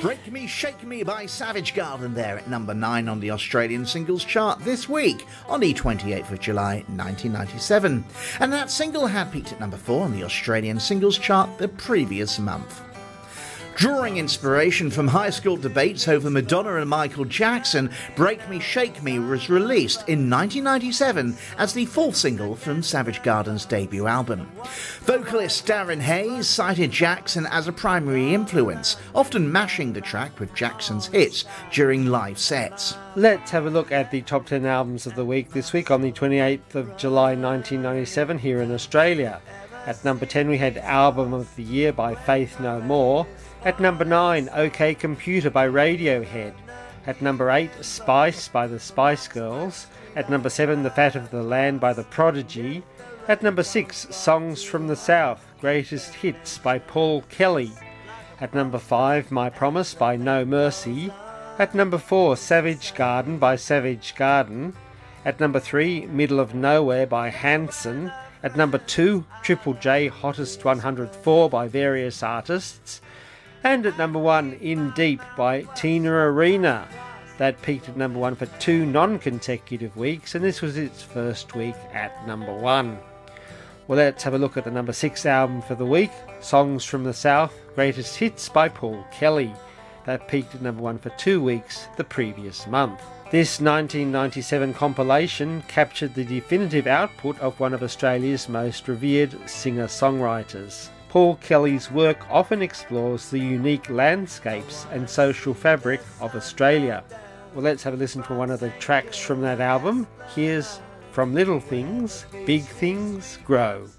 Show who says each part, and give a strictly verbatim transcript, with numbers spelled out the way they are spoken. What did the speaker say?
Speaker 1: Break Me, Shake Me by Savage Garden there at number nine on the Australian singles chart this week on the twenty-eighth of July nineteen ninety-seven. And that single had peaked at number four on the Australian singles chart the previous month. Drawing inspiration from high school debates over Madonna and Michael Jackson, Break Me, Shake Me was released in nineteen ninety-seven as the fourth single from Savage Garden's debut album. Vocalist Darren Hayes cited Jackson as a primary influence, often mashing the track with Jackson's hits during live sets.
Speaker 2: Let's have a look at the top ten albums of the week this week on the twenty-eighth of July nineteen ninety-seven here in Australia. At number ten we had Album of the Year by Faith No More. At number nine, OK Computer by Radiohead. At number eight, Spice by the Spice Girls. At number seven, The Fat of the Land by The Prodigy. At number six, Songs from the South, Greatest Hits by Paul Kelly. At number five, My Promise by No Mercy. At number four, Savage Garden by Savage Garden. At number three, Middle of Nowhere by Hanson. At number two, Triple J Hottest one hundred four by various artists. And at number one, In Deep by Tina Arena. That peaked at number one for two non-consecutive weeks, and this was its first week at number one. Well, let's have a look at the number six album for the week, Songs from the South, Greatest Hits by Paul Kelly. That peaked at number one for two weeks the previous month. This nineteen ninety-seven compilation captured the definitive output of one of Australia's most revered singer-songwriters. Paul Kelly's work often explores the unique landscapes and social fabric of Australia. Well, let's have a listen to one of the tracks from that album. Here's From Little Things, Big Things Grow.